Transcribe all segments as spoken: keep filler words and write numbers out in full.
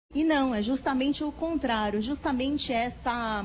E não, é justamente o contrário, justamente essa,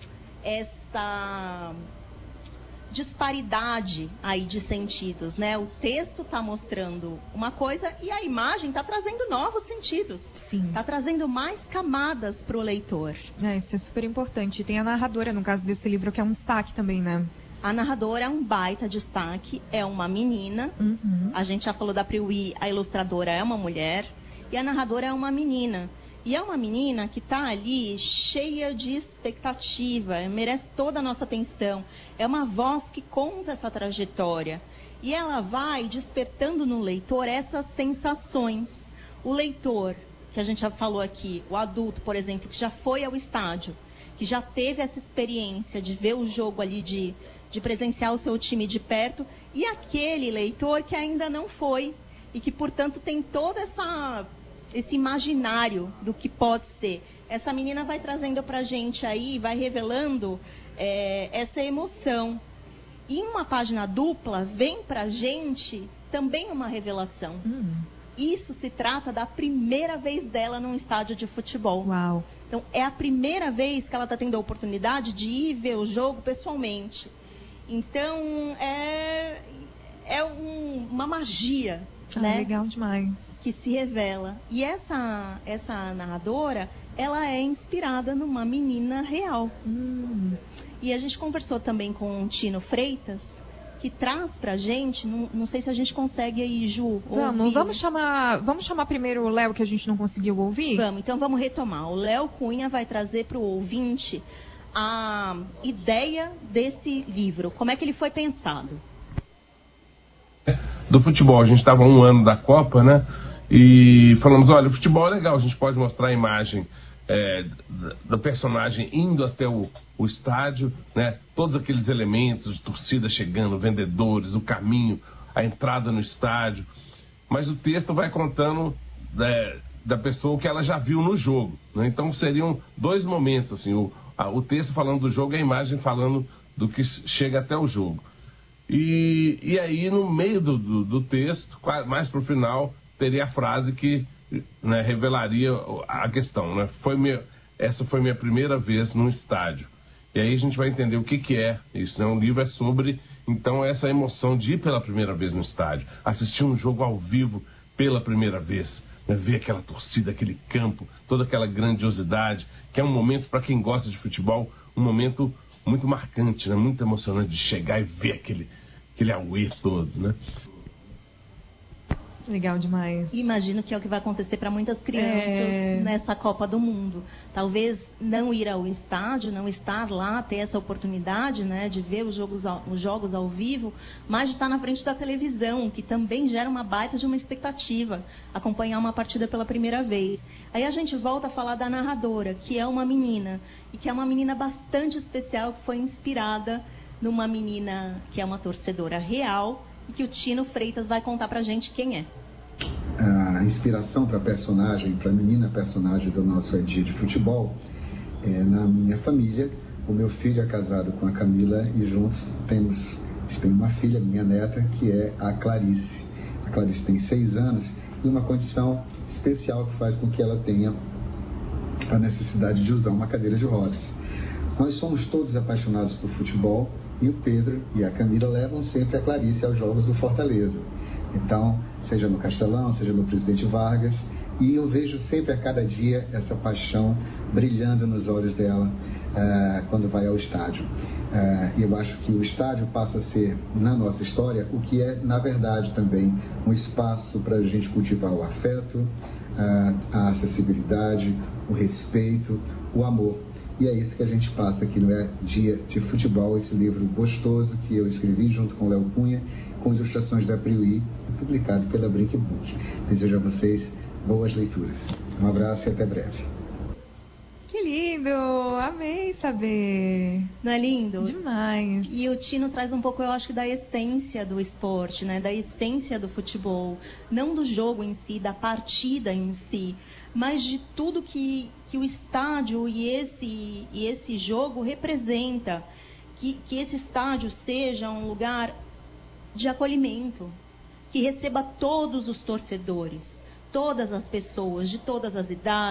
essa disparidade aí de sentidos, né? O texto está mostrando uma coisa e a imagem está trazendo novos sentidos. Sim. Está trazendo mais camadas para o leitor. É, isso é super importante. Tem a narradora, no caso desse livro, que é um destaque também, né? A narradora é um baita destaque, é uma menina. Uhum. A gente já falou da Priui, a ilustradora é uma mulher. E a narradora é uma menina. E é uma menina que está ali cheia de expectativa, merece toda a nossa atenção. É uma voz que conta essa trajetória. E ela vai despertando no leitor essas sensações. O leitor, que a gente já falou aqui, o adulto, por exemplo, que já foi ao estádio, que já teve essa experiência de ver o jogo ali, de, de presenciar o seu time de perto, e aquele leitor que ainda não foi e que, portanto, tem toda essa... esse imaginário do que pode ser. Essa menina vai trazendo pra gente aí, vai revelando é, essa emoção. E uma página dupla vem pra gente também uma revelação. Hum. Isso se trata da primeira vez dela num estádio de futebol. Uau. Então, é a primeira vez que ela está tendo a oportunidade de ir ver o jogo pessoalmente. Então, é, é um, uma magia, ah, né? Legal demais. Que se revela. E essa, essa narradora, ela é inspirada numa menina real. Hum. E a gente conversou também com o Tino Freitas, que traz pra gente, não, não sei se a gente consegue aí, Ju, Vamos, ouvir. vamos chamar, vamos chamar primeiro o Léo, que a gente não conseguiu ouvir? Vamos, então vamos retomar. O Léo Cunha vai trazer pro ouvinte a ideia desse livro. Como é que ele foi pensado? Do futebol, a gente estava um ano da Copa, né? E falamos, olha, o futebol é legal, a gente pode mostrar a imagem é, do personagem indo até o, o estádio, né? Todos aqueles elementos de torcida chegando, vendedores, o caminho, a entrada no estádio. Mas o texto vai contando é, da pessoa o que ela já viu no jogo, né? Então seriam dois momentos, assim, o, a, o texto falando do jogo e a imagem falando do que chega até o jogo. E, e aí, no meio do, do, do texto, mais para o final, teria a frase que, né, revelaria a questão, né? Foi minha, essa foi minha primeira vez num estádio. E aí a gente vai entender o que, que é isso, né? O livro é sobre, então, essa emoção de ir pela primeira vez no estádio, assistir um jogo ao vivo pela primeira vez, né? Ver aquela torcida, aquele campo, toda aquela grandiosidade, que é um momento, para quem gosta de futebol, um momento muito marcante, né? Muito emocionante de chegar e ver aquele, aquele auê todo, né? Legal demais. Imagino que é o que vai acontecer para muitas crianças é... nessa Copa do Mundo. Talvez não ir ao estádio, não estar lá, ter essa oportunidade, né, de ver os jogos, ao, os jogos ao vivo, mas de estar na frente da televisão, que também gera uma baita de uma expectativa, acompanhar uma partida pela primeira vez. Aí a gente volta a falar da narradora, que é uma menina, e que é uma menina bastante especial, que foi inspirada numa menina que é uma torcedora real, e que o Tino Freitas vai contar pra gente quem é. A inspiração para a personagem, para a menina personagem do nosso E D de futebol, é na minha família. O meu filho é casado com a Camila e juntos temos, tem uma filha, minha neta, que é a Clarice. A Clarice tem seis anos e uma condição especial que faz com que ela tenha a necessidade de usar uma cadeira de rodas. Nós somos todos apaixonados por futebol e o Pedro e a Camila levam sempre a Clarice aos jogos do Fortaleza. Então, seja no Castelão, seja no Presidente Vargas, e eu vejo sempre a cada dia essa paixão brilhando nos olhos dela uh, quando vai ao estádio. Uh, e eu acho que o estádio passa a ser, na nossa história, o que é, na verdade, também um espaço para a gente cultivar o afeto, uh, a acessibilidade, o respeito, o amor. E é isso que a gente passa aqui no Dia de Futebol, esse livro gostoso que eu escrevi junto com o Léo Cunha, com ilustrações da Priui, publicado pela Brink Book. Desejo a vocês boas leituras. Um abraço e até breve. Que lindo! Amei saber! Não é lindo? Demais! E o Tino traz um pouco, eu acho que da essência do esporte, né? Da essência do futebol. Não do jogo em si, da partida em si, mas de tudo que, que o estádio e esse, e esse jogo representa. Que, que esse estádio seja um lugar de acolhimento, que receba todos os torcedores, todas as pessoas, de todas as idades,